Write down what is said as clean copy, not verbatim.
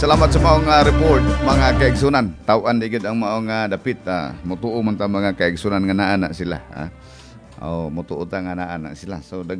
Salamat sa maong report mga kaigsunan. Tawan digid ang maong dapit. Mutuo man ta mga kaigsunan nga naa na sila. Mutuo ta nga naa na sila. So